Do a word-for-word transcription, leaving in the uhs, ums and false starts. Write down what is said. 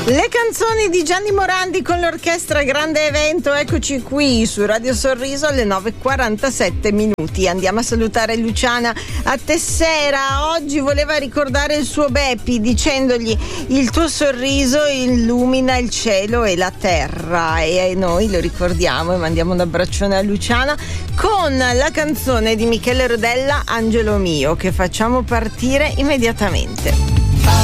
Le canzoni di Gianni Morandi con l'orchestra Grande Evento, eccoci qui su Radio Sorriso alle nove e quarantasette minuti. Andiamo a salutare Luciana a Tessera. Oggi voleva ricordare il suo Beppi dicendogli: il tuo sorriso illumina il cielo e la terra, e noi lo ricordiamo e mandiamo un abbraccione a Luciana con la canzone di Michele Rodella, Angelo mio, che facciamo partire immediatamente.